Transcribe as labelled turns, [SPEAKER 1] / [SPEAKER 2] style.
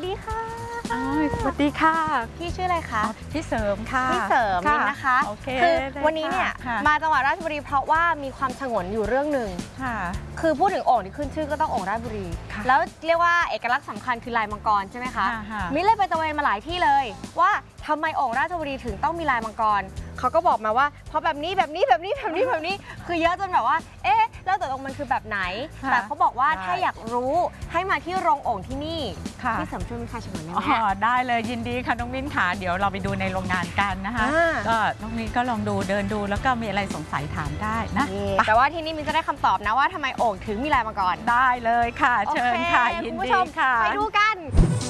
[SPEAKER 1] ดีค่ะ
[SPEAKER 2] สวัสดีค่ะ
[SPEAKER 1] พี่ชื่ออะไรคะ
[SPEAKER 2] พี่เสริมค่ะ
[SPEAKER 1] พี่เสริมนี่นะคะคือวันนี้เนี่ยมาจังหวัดราชบุรีเพราะว่ามีความฉงนอยู่เรื่องหนึ่งคือพูดถึงโอ่งที่ขึ้นชื่อก็ต้องโอ่งราชบุรีแล้วเรียกว่าเอกลักษณ์สำคัญคือลายมังกรใช่ไหมคะมิ้นเลยไปตะเวนมาหลายที่เลยว่าทำไมโอ่งราชบุรีถึงต้องมีลายมังกรเขาก็บอกมาว่าเพราะแบบนี้คือเยอะจนแบบว่าเอ๊ะแล้วตกลงมันคือแบบไหนแต่เขาบอกว่าถ้าอยากรู้ให้มาที่โรงโอ่งที่นี่พี่เสริมช่วยมิ้นพาชมหน่อยได้ไหม
[SPEAKER 2] ได้เลยยินดีค่ะน้องมิ้นค่ะเดี๋ยวเราไปดูในโรงงานกันนะคะก็น้องมิ้นก็ลองดูเดินดูแล้วก็มีอะไรสงสัยถามได้นะ
[SPEAKER 1] แต่ว่าที่นี่มิ้นจะได้คำตอบนะว่าทำไมโอ่งถึงมีลายมังกร
[SPEAKER 2] ได้เลยค่ะเชิญค่ะยินดีค่ะ
[SPEAKER 1] ไปดูกัน